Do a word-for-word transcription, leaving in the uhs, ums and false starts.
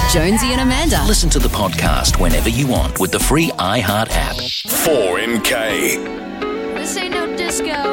Jonesy and Amanda. Listen to the podcast whenever you want with the free iHeart app. four M K. This ain't no disco.